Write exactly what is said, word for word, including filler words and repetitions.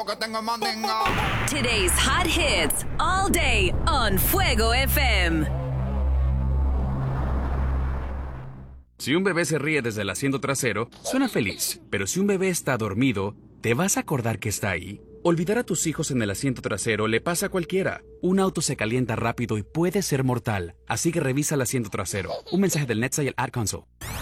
Today's hot hits all day on Fuego F M. Si un bebé se ríe desde el asiento trasero, suena feliz. Pero si un bebé está dormido, ¿te vas a acordar que está ahí? Olvidar a tus hijos en el asiento trasero le pasa a cualquiera. Un auto se calienta rápido y puede ser mortal. Así que revisa el asiento trasero. Un mensaje del NHTSA y el Ad Council.